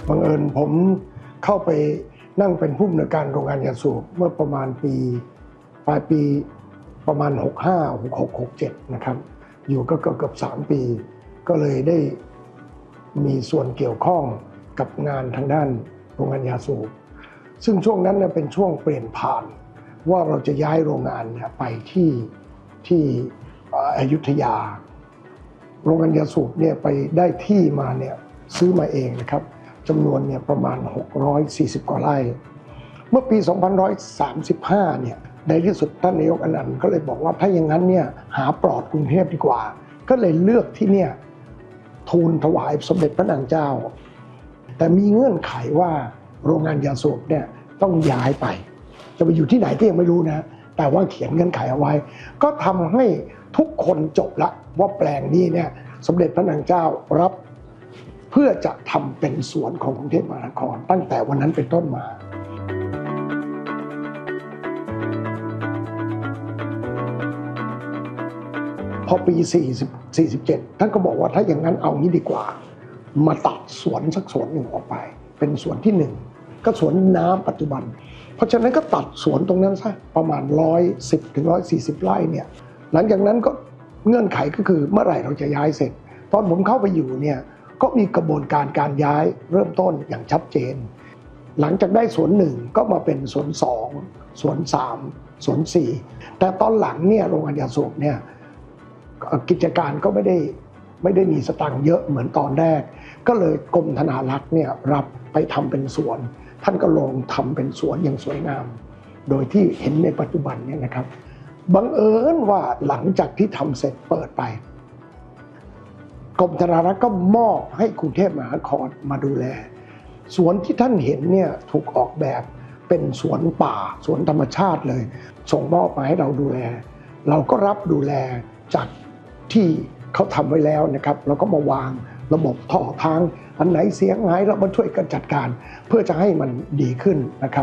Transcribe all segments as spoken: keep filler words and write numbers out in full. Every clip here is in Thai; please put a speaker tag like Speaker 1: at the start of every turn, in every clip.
Speaker 1: บังเอิญผมเข้าไปนั่งเป็นผู้อำนวยการโรงงานยาสูบเมื่อประมาณปีปลายปีประมาณหกห้า หกหก หกเจ็ดนะครับอยู่ก็เกือบเกือบสามปีก็เลยได้มีส่วนเกี่ยวข้องกับงานทางด้านโรงงานยาสูบซึ่งช่วงนั้นเนี่ยเป็นช่วงเปลี่ยนผ่านว่าเราจะย้ายโรงงานเนี่ยไปที่ที่อยุธยาโรงงานยาสูบเนี่ยไปได้ที่มาเนี่ยซื้อมาเองนะครับจำนวนเนี่ยประมาณหกร้อยสี่สิบกว่าไร่เมื่อปีสองพันหนึ่งร้อยสามสิบห้าเนี่ยในที่สุดท่านนายกอนันต์ก็เลยบอกว่าถ้าอย่างนั้นเนี่ยหาปลอดกรุงเทพดีกว่าก็เลยเลือกที่เนี่ยทูลถวายสมเด็จพระนางเจ้าแต่มีเงื่อนไขว่าโรงงานยาสูบเนี่ยต้องย้ายไปจะไปอยู่ที่ไหนก็ยังไม่รู้นะแต่ว่าเขียนเงื่อนไขเอาไว้ก็ทำให้ทุกคนจบละว่าแปลงนี้เนี่ยสมเด็จพระนางเจ้ารับเพื่อจะทำเป็นสวนของกรุงเทพมหานครตั้งแต่วันนั้นเป็นต้นมาพอปีสี่สิบ สี่สิบเจ็ดท่านก็บอกว่าถ้าอย่างนั้นเอางี้ดีกว่ามาตัดสวนสักสวนหนึ่งออกไปเป็นสวนที่หนึ่งก็สวนน้ำปัจจุบันเพราะฉะนั้นก็ตัดสวนตรงนั้นซะประมาณหนึ่งร้อยสิบถึงหนึ่งร้อยสี่สิบไร่เนี่ยหลังจากนั้นก็เงื่อนไขก็คือเมื่อไหร่เราจะย้ายเสร็จตอนผมเข้าไปอยู่เนี่ยก็มีกระบวนการการย้ายเริ่มต้นอย่างชัดเจนหลังจากได้สวนหนึ่งก็มาเป็นสวนสองสวนสามสวนสี่แต่ตอนหลังเนี่ยโรงงานยาสูบเนี่ยกิจการก็ไม่ได้ไม่ได้มีสตางค์เยอะเหมือนตอนแรกก็เลยกรมธนารักษ์เนี่ยรับไปทำเป็นสวนท่านก็ลงทำเป็นสวนอย่างสวยงามโดยที่เห็นในปัจจุบันเนี่ยนะครับบังเอิญว่าหลังจากที่ทำเสร็จเปิดไปกรมธนารักษ์ก็มอบให้กรุงเทพมหานครมาดูแลสวนที่ท่านเห็นเนี่ยถูกออกแบบเป็นสวนป่าสวนธรรมชาติเลยส่งมอบมาให้เราดูแลเราก็รับดูแลจากที่เขาทำไว้แล้วนะครับเราก็มาวางระบบท่อทางอันไหนเสียหายเรามาช่วยกันจัดการเพื่อจะให้มันดีขึ้นนะครับ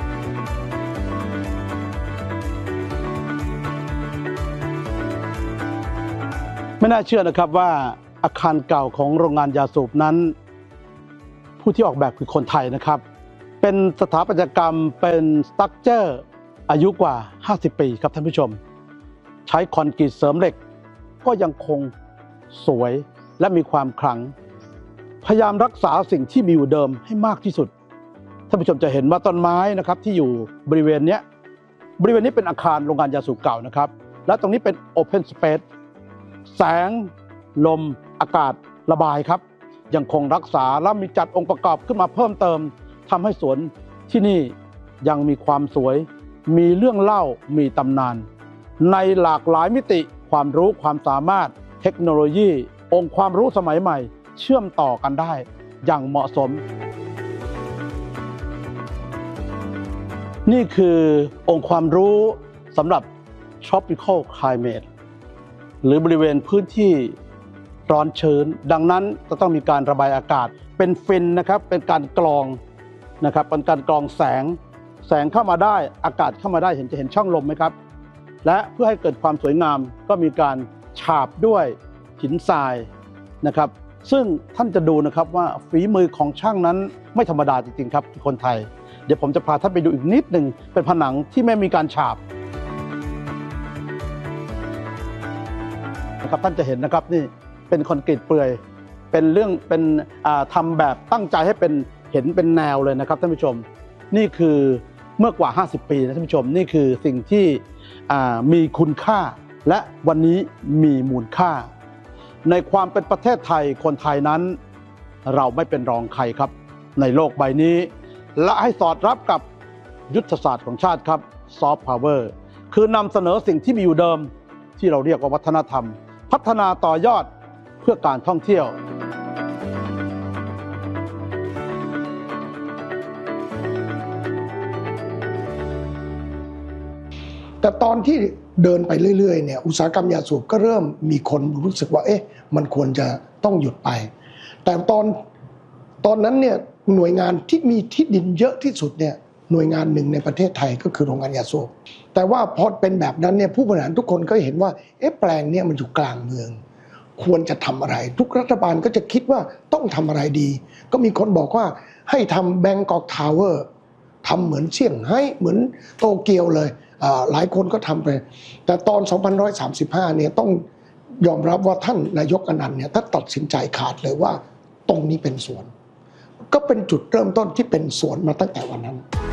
Speaker 2: ไม่น่าเชื่อนะครับว่าอาคารเก่าของโรงงานยาสูบนั้นผู้ที่ออกแบบคือคนไทยนะครับเป็นสถาปัตยกรรมเป็นสตรัคเจอร์อายุกว่าห้าสิบปีครับท่านผู้ชมใช้คอนกรีตเสริมเหล็กก็ยังคงสวยและมีความขลังพยายามรักษาสิ่งที่มีอยู่เดิมให้มากที่สุดท่านผู้ชมจะเห็นว่าต้นไม้นะครับที่อยู่บริเวณนี้บริเวณนี้เป็นอาคารโรงงานยาสูบเก่านะครับและตรงนี้เป็น Open Space แสงลมอากาศระบายครับยังคงรักษาและมีจัดองค์ประกอบขึ้นมาเพิ่มเติมทำให้สวนที่นี่ยังมีความสวยมีเรื่องเล่ามีตำนานในหลากหลายมิติความรู้ความสามารถเทคโนโลยีองค์ความรู้สมัยใหม่เชื่อมต่อกันได้อย่างเหมาะสมนี่คือองค์ความรู้สำหรับ tropical climate หรือบริเวณพื้นที่ร้อนชื้นดังนั้นจะต้องมีการระบายอากาศเป็นฟินนะครับเป็นการกรองนะครับเป็นการกรองแสงแสงเข้ามาได้อากาศเข้ามาได้เห็นจะเห็นช่องลมไหมครับและเพื่อให้เกิดความสวยงามก็มีการฉาบด้วยหินทรายนะครับซึ่งท่านจะดูนะครับว่าฝีมือของช่างนั้นไม่ธรรมดาจริงๆครับคนไทยเดี๋ยวผมจะพาท่านไปดูอีกนิดหนึ่งเป็นผนังที่ไม่มีการฉาบนะครับท่านจะเห็นนะครับนี่เป็นคอนกรีตเปลือยเป็นเรื่องเป็นทำแบบตั้งใจให้เป็นเห็นเป็นแนวเลยนะครับท่านผู้ชมนี่คือเมื่อกว่าห้าสิบปีนะท่านผู้ชมนี่คือสิ่งที่มีคุณค่าและวันนี้มีมูลค่าในความเป็นประเทศไทยคนไทยนั้นเราไม่เป็นรองใครครับในโลกใบนี้และให้สอดรับกับยุทธศาสตร์ของชาติครับซอฟต์พาวเวอร์คือนำเสนอสิ่งที่มีอยู่เดิมที่เราเรียกว่าวัฒนธรรมพัฒนาต่อยอดเพื่อการท่องเที่ยว
Speaker 1: แต่ตอนที่เดินไปเรื่อยๆเนี่ยอุตสาหกรรมยาสูบก็เริ่มมีคนรู้สึกว่าเอ๊ะมันควรจะต้องหยุดไปแต่ตอนตอนนั้นเนี่ยหน่วยงานที่มีที่ดินเยอะที่สุดเนี่ยหน่วยงานหนึ่งในประเทศไทยก็คือโรงงานยาสูบแต่ว่าพอเป็นแบบนั้นเนี่ยผู้บริหารทุกคนก็เห็นว่าเอ๊ะแปลงเนี่ยมันอยู่กลางเมืองควรจะทำอะไร ทุกรัฐบาลก็จะคิดว่าต้องทำอะไรดี ก็มีคนบอกว่าให้ทำแบงกอกทาวเวอร์ทำเหมือนเซี่ยงไฮ้เหมือนโตเกียวเลยหลายคนก็ทำไปแต่ตอนสองพันหนึ่งร้อยสามสิบห้าเนี่ยต้องยอมรับว่าท่านนายกอนันต์เนี่ยถ้าตัดสินใจขาดเลยว่าตรงนี้เป็นสวนก็เป็นจุดเริ่มต้นที่เป็นสวนมาตั้งแต่วันนั้น